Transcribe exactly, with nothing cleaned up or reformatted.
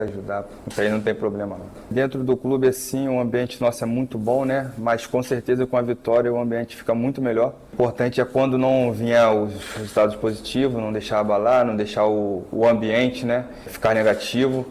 ajudar, isso aí não tem problema não. Dentro do clube, assim, o ambiente nosso é muito bom, né? Mas com certeza com a vitória o ambiente fica muito melhor. O importante é quando não vier os resultados positivos, não deixar abalar, não deixar o, o ambiente, né, ficar negativo.